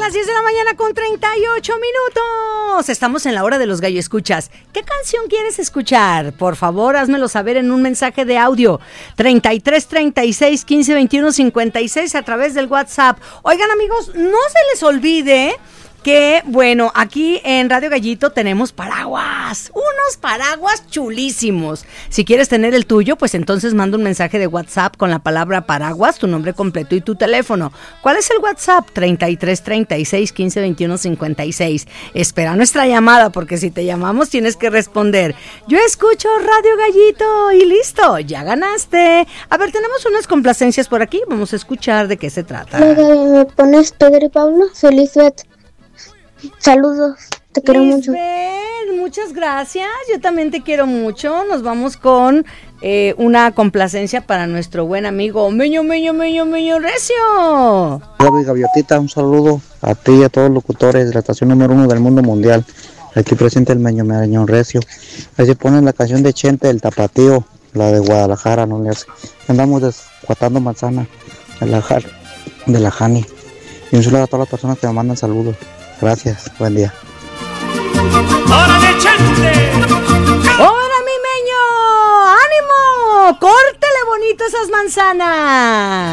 las 10 de la mañana con 38 minutos. Estamos en la hora de los gallo escuchas. ¿Qué canción quieres escuchar? Por favor, házmelo saber en un mensaje de audio. 33 36 15 21 56 a través del WhatsApp. Oigan, amigos, no se les olvide que, bueno, aquí en Radio Gallito tenemos paraguas, unos paraguas chulísimos. Si quieres tener el tuyo, pues entonces manda un mensaje de WhatsApp con la palabra paraguas, tu nombre completo y tu teléfono. ¿Cuál es el WhatsApp? 33 36 15 21 56. Espera nuestra llamada, porque si te llamamos tienes que responder. Yo escucho Radio Gallito y listo, ya ganaste. A ver, tenemos unas complacencias por aquí, vamos a escuchar de qué se trata. ¿Me pones Pedro y Pablo? Soy Lisbeth. Saludos, te quiero mucho. Muchas gracias, yo también te quiero mucho. Nos vamos con una complacencia para nuestro buen amigo Meño Recio. Hola, Gaviotita, un saludo a ti y a todos los locutores de la estación número 1 del mundo mundial. Aquí presente el Meño Recio. Ahí se pone la canción de Chente del Tapatío, la de Guadalajara, no le hace. Andamos descuatando manzana de la Jani. Y un saludo a todas las personas que me mandan saludos. Gracias, buen día. ¡Órale, Chente! ¡Hola, mi Meño! ¡Ánimo! ¡Córtele bonito esas manzanas!